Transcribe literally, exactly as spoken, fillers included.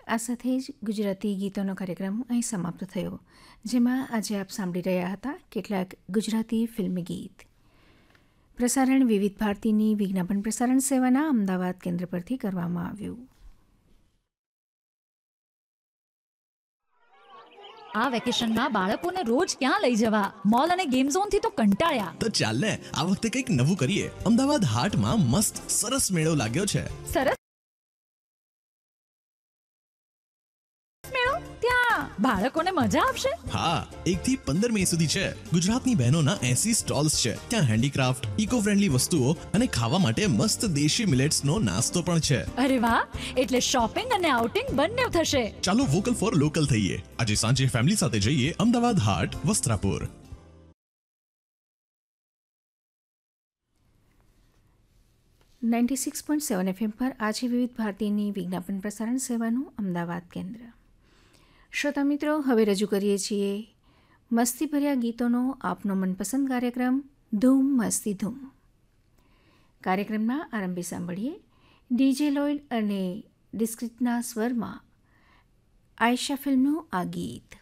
આ સાથે જ ગુજરાતી ગીતોનો કાર્યક્રમ અહીં સમાપ્ત થયો, જેમાં આજે આપ સાંભળી રહ્યા હતા કેટલાક ગુજરાતી ફિલ્મી ગીત. પ્રસારણ વિવિધ ભારતીની વિજ્ઞાપન પ્રસારણ સેવાના અમદાવાદ કેન્દ્ર પરથી કરવામાં આવ્યું. આ વેકેશનમાં બાળકોને રોજ ક્યાં લઈ જવા? મોલ અને ગેમ ઝોન થી તો કંટાળ્યા. તો ચાલ ને આ વખતે કંઈક નવું કરીએ. અમદાવાદ હાટમાં મસ્ત સરસ મેળો લાગ્યો છે. સરસ મેળો? ત્યાં બાળકોને મજા આવશે? હા, એક થી પંદર મે સુધી છે. ગુજરાતની બહેનોના એસી સ્ટોલ્સ છે. ત્યાં હેન્ડીક્રાફ્ટ, ઇકો ફ્રેન્ડલી વસ્તુઓ અને ખાવા માટે મસ્ત દેશી મિલેટ્સનો નાસ્તો પણ છે. અરે વાહ, એટલે શોપિંગ અને આઉટિંગ બંને થશે. ચાલો વોકલ ફોર લોકલ થઈએ. આજે સાંજે ફેમિલી સાથે જઈએ અમદાવાદ હાટ, Vastrapur. Ninety six point seven FM પર આજે વિવિધ ભારતીની વિજ્ઞાપન પ્રસારણ સેવાનું અમદાવાદ કેન્દ્ર. શ્રોતા મિત્રો, હવે રજૂ કરીએ છીએ મસ્તીભર્યા ગીતોનો આપનો મનપસંદ કાર્યક્રમ ધૂમ મસ્તી ધૂમ. કાર્યક્રમના આરંભે સાંભળીએ ડીજે લોઇડ અને ડિસ્ક્રિટના સ્વરમાં આયશા ફિલ્મનું આ ગીત.